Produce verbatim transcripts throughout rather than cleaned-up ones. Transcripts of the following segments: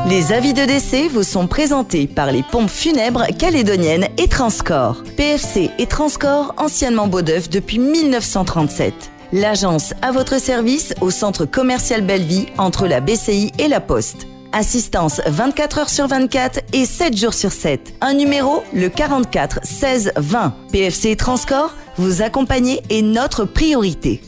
Les avis de décès vous sont présentés par les pompes funèbres calédoniennes et Transcorps. P F C et Transcorps, anciennement Beaudeuf depuis mille neuf cent trente-sept. L'agence à votre service au centre commercial Belleville entre la B C I et la Poste. Assistance vingt-quatre heures sur vingt-quatre et sept jours sur sept. Un numéro, le quarante-quatre seize vingt. P F C et Transcorps, vous accompagner est notre priorité.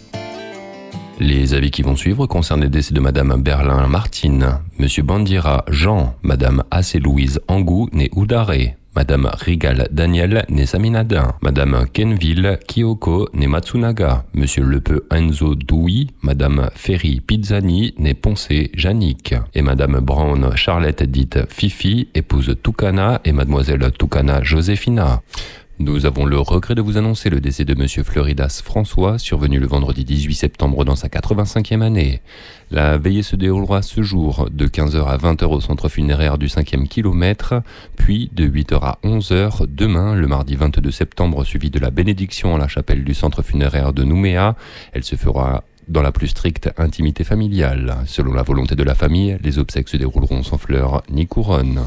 Les avis qui vont suivre concernent les décès de Madame Berlin Martine, Monsieur Bandira Jean, Madame Assé-Louise Angou, née Oudaré, Madame Rigal Daniel, née Saminadin, Madame Kenville Kyoko, née Matsunaga, Monsieur Lepeu Enzo Doui, Madame Ferry Pizzani, née Poncé Jannick, et Madame Brown Charlotte dite Fifi, épouse Toucana, et Mademoiselle Toucana Joséphina. Nous avons le regret de vous annoncer le décès de Monsieur Floridas François, survenu le vendredi dix-huit septembre dans sa quatre-vingt-cinquième année. La veillée se déroulera ce jour de quinze heures à vingt heures au centre funéraire du cinquième kilomètre, puis de huit heures à onze heures demain, le mardi vingt-deux septembre, suivi de la bénédiction à la chapelle du centre funéraire de Nouméa. Elle se fera dans la plus stricte intimité familiale. Selon la volonté de la famille, les obsèques se dérouleront sans fleurs ni couronne.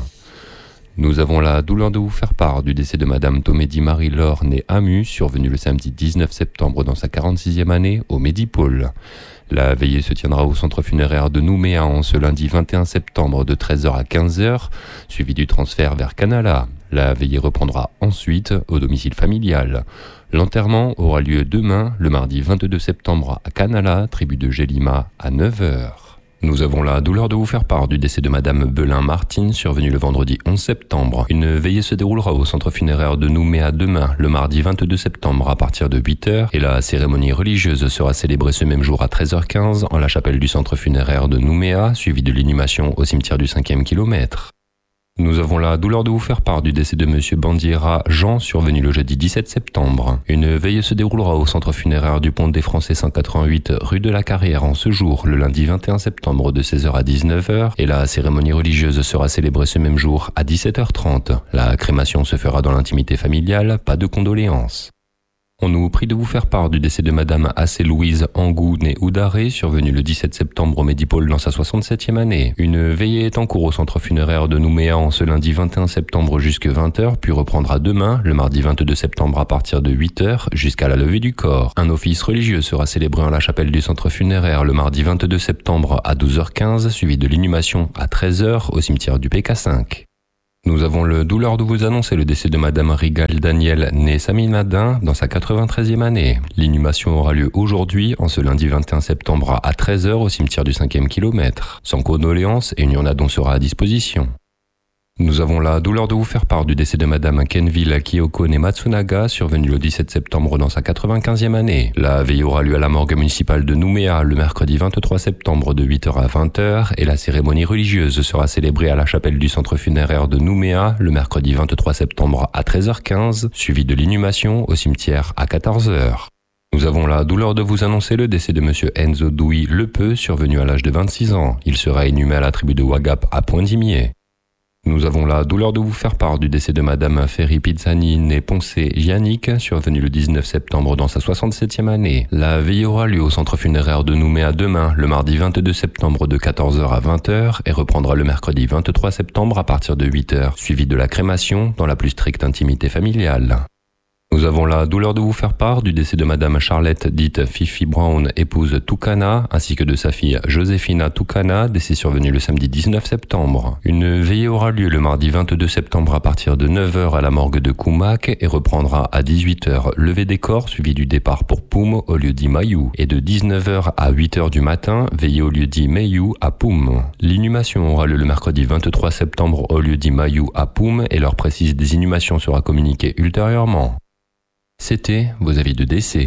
Nous avons la douleur de vous faire part du décès de Madame Tomédi Marie-Laure, née Amu, survenue le samedi dix-neuf septembre dans sa quarante-sixième année au Médipôle. La veillée se tiendra au centre funéraire de Nouméa en ce lundi vingt et un septembre de treize heures à quinze heures, suivi du transfert vers Canala. La veillée reprendra ensuite au domicile familial. L'enterrement aura lieu demain, le mardi vingt-deux septembre à Canala, tribu de Gélima, à neuf heures. Nous avons la douleur de vous faire part du décès de Madame Belin Martine, survenue le vendredi onze septembre. Une veillée se déroulera au centre funéraire de Nouméa demain, le mardi vingt-deux septembre à partir de huit heures, et la cérémonie religieuse sera célébrée ce même jour à treize heures quinze en la chapelle du centre funéraire de Nouméa, suivie de l'inhumation au cimetière du cinquième kilomètre. Nous avons la douleur de vous faire part du décès de Monsieur Bandira Jean, survenu le jeudi dix-sept septembre. Une veillée se déroulera au centre funéraire du Pont des Français cent quatre-vingt-huit, rue de la Carrière, en ce jour, le lundi vingt et un septembre de seize heures à dix-neuf heures, et la cérémonie religieuse sera célébrée ce même jour à dix-sept heures trente. La crémation se fera dans l'intimité familiale, pas de condoléances. On nous prie de vous faire part du décès de Madame Assé-Louise Angou, née Oudaré, survenue le dix-sept septembre au Médipôle dans sa soixante-septième année. Une veillée est en cours au centre funéraire de Nouméa en ce lundi vingt et un septembre jusqu'à vingt heures, puis reprendra demain, le mardi vingt-deux septembre à partir de huit heures, jusqu'à la levée du corps. Un office religieux sera célébré en la chapelle du centre funéraire le mardi vingt-deux septembre à douze heures quinze, suivi de l'inhumation à treize heures au cimetière du P K cinq. Nous avons le douleur de vous annoncer le décès de Madame Rigal Daniel, née Saminadin, dans sa quatre-vingt-treizième année. L'inhumation aura lieu aujourd'hui, en ce lundi vingt et un septembre à treize heures au cimetière du cinquième kilomètre. Sans condoléances, et une urne sera à disposition. Nous avons la douleur de vous faire part du décès de Madame Kenville Kyoko née Matsunaga, survenue le dix-sept septembre dans sa quatre-vingt-quinzième année. La veillée aura lieu à la morgue municipale de Nouméa le mercredi vingt-trois septembre de huit heures à vingt heures, et la cérémonie religieuse sera célébrée à la chapelle du centre funéraire de Nouméa le mercredi vingt-trois septembre à treize heures quinze, suivi de l'inhumation au cimetière à quatorze heures. Nous avons la douleur de vous annoncer le décès de Monsieur Enzo Doui Lepeu, survenu à l'âge de vingt-six ans. Il sera inhumé à la tribu de Wagap à Pointe-d'Imier. Nous avons la douleur de vous faire part du décès de Madame Ferry Pizzani, née Poncé Jannick, survenue le dix-neuf septembre dans sa soixante-septième année. La veillée aura lieu au centre funéraire de Nouméa demain, le mardi vingt-deux septembre de quatorze heures à vingt heures, et reprendra le mercredi vingt-trois septembre à partir de huit heures, suivi de la crémation dans la plus stricte intimité familiale. Nous avons la douleur de vous faire part du décès de Madame Charlotte dite Fifi Brown, épouse Toucana, ainsi que de sa fille Joséphina Toucana, décès survenu le samedi dix-neuf septembre. Une veillée aura lieu le mardi vingt-deux septembre à partir de neuf heures à la morgue de Koumak et reprendra à dix-huit heures levée des corps suivi du départ pour Poum au lieu dit Mayou, et de dix-neuf heures à huit heures du matin, veillée au lieu dit Mayou à Poum. L'inhumation aura lieu le mercredi vingt-trois septembre au lieu dit Mayou à Poum et l'heure précise des inhumations sera communiquée ultérieurement. C'était vos avis de décès.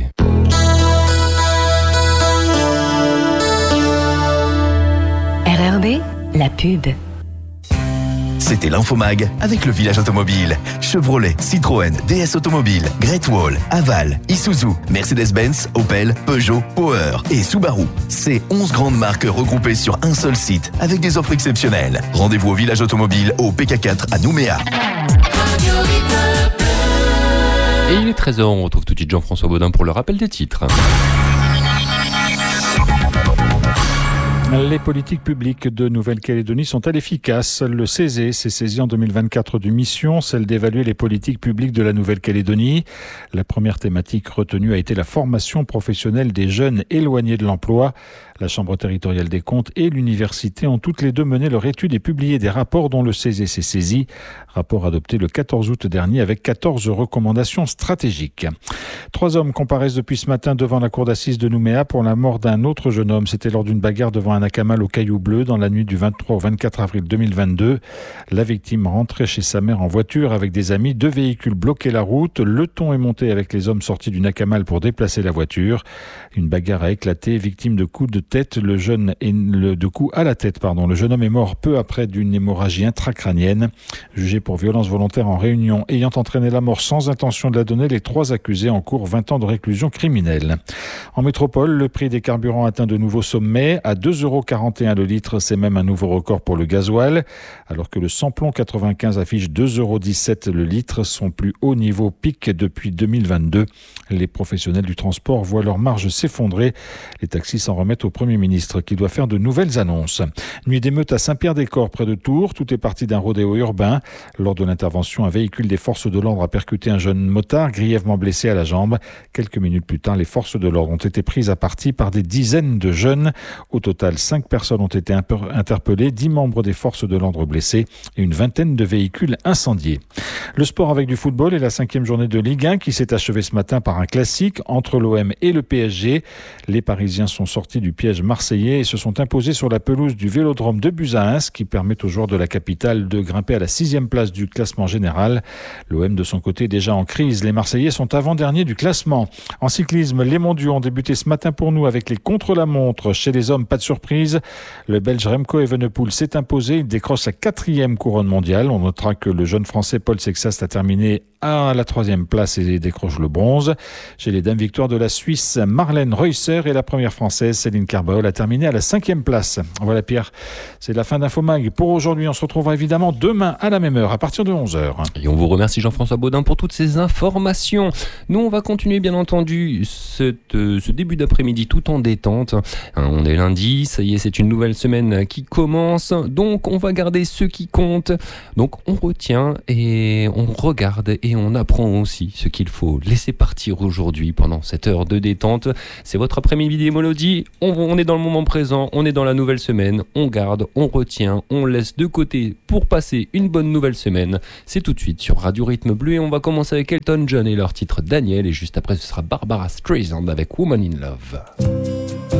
R R B, la pub. C'était l'Infomag avec le village automobile. Chevrolet, Citroën, D S Automobile, Great Wall, Aval, Isuzu, Mercedes-Benz, Opel, Peugeot, Power et Subaru. C'est onze grandes marques regroupées sur un seul site avec des offres exceptionnelles. Rendez-vous au village automobile au P K quatre à Nouméa. Et il est treize heures, on retrouve tout de suite Jean-François Baudin pour le rappel des titres. Les politiques publiques de Nouvelle-Calédonie sont-elles efficaces ? Le Césé s'est saisi en deux mille vingt-quatre d'une mission, celle d'évaluer les politiques publiques de la Nouvelle-Calédonie. La première thématique retenue a été la formation professionnelle des jeunes éloignés de l'emploi. La Chambre territoriale des comptes et l'université ont toutes les deux mené leur étude et publié des rapports dont le Césé s'est saisi. Rapport adopté le quatorze août dernier avec quatorze recommandations stratégiques. Trois hommes comparaissent depuis ce matin devant la cour d'assises de Nouméa pour la mort d'un autre jeune homme. C'était lors d'une bagarre devant un Nakamal au Caillou Bleu dans la nuit du vingt-trois au vingt-quatre avril deux mille vingt-deux. La victime rentrait chez sa mère en voiture avec des amis. Deux véhicules bloquaient la route. Le ton est monté avec les hommes sortis du Nakamal pour déplacer la voiture. Une bagarre a éclaté, victime de coups de tête. Le jeune est, le, de coups à la tête, pardon. Le jeune homme est mort peu après d'une hémorragie intracrânienne. Jugé pour violence volontaire en réunion ayant entraîné la mort sans intention de la donner, les trois accusés encourent vingt ans de réclusion criminelle. En métropole, le prix des carburants atteint de nouveaux sommets à deux euros quarante et un le litre. C'est même un nouveau record pour le gasoil. Alors que le samplon quatre-vingt-quinze affiche deux euros dix-sept le litre, son plus haut niveau pic depuis deux mille vingt-deux. Les professionnels du transport voient leur marge s'effondrer. Les taxis s'en remettent au Premier ministre qui doit faire de nouvelles annonces. Nuit d'émeute à Saint-Pierre-des-Corps près de Tours. Tout est parti d'un rodéo urbain. Lors de l'intervention, un véhicule des forces de l'ordre a percuté un jeune motard grièvement blessé à la jambe. Quelques minutes plus tard, les forces de l'ordre ont été prises à partie par des dizaines de jeunes. Au total, cinq personnes ont été interpellées, dix membres des forces de l'ordre blessés et une vingtaine de véhicules incendiés. Le sport avec du football et la cinquième journée de Ligue un qui s'est achevée ce matin par un classique entre l'O M et le P S G. Les Parisiens sont sortis du piège marseillais et se sont imposés sur la pelouse du Vélodrome de Buzains, qui permet aux joueurs de la capitale de grimper à la sixième place du classement général. L'O M de son côté déjà en crise. Les Marseillais sont avant-derniers du classement. En cyclisme, les mondiaux ont débuté ce matin pour nous avec les contre-la-montre. Chez les hommes, pas de surprise. Le Belge Remco Evenepoel s'est imposé. Il décroche sa quatrième couronne mondiale. On notera que le jeune Français Paul Sexas a terminé à la troisième place et décroche le bronze. Chez les dames, victoire de la Suisse Marlène Reusser et la première Française Céline Carbaol a terminé à la cinquième place. Voilà Pierre, c'est la fin d'Infomag pour aujourd'hui. On se retrouvera évidemment demain à la même heure à partir de onze heures. Et on vous remercie Jean-François Baudin pour toutes ces informations. Nous on va continuer bien entendu cette, euh, ce début d'après-midi tout en détente. Hein, on est lundi, ça y est, c'est une nouvelle semaine qui commence. Donc on va garder ce qui compte. Donc on retient et on regarde et on apprend aussi ce qu'il faut laisser partir aujourd'hui pendant cette heure de détente. C'est votre après-midi Mélodie. On, on est dans le moment présent, on est dans la nouvelle semaine. On garde, on retient, on laisse de côté pour passer une bonne nouvelle semaine. C'est tout de suite sur Radio Rythme Bleu et on va commencer avec Elton John et leur titre Daniel. Et juste après, ce sera Barbara Streisand avec Woman in Love.